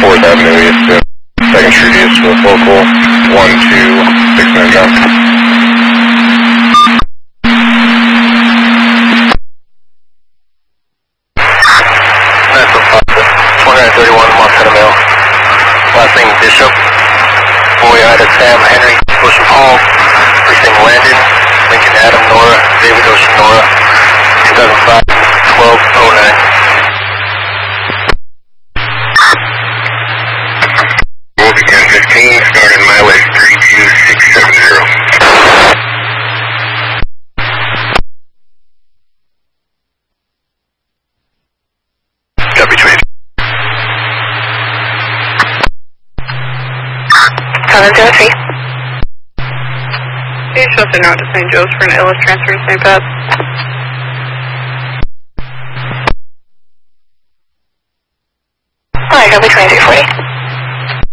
4th Avenue East to 2nd Street East with local 126 jump. That's a 131 Montana Mail. Last name Bishop. Boy Ida Sam Henry Ocean Paul. First name Landon. Lincoln Adam Nora. David Ocean Nora. 2005 1209. Again, 15, starting mileage 32670. Copy, train. 703. You show up the note to St. Joe's for an Ellis transfer to St. Pat. Hi, copy 2340.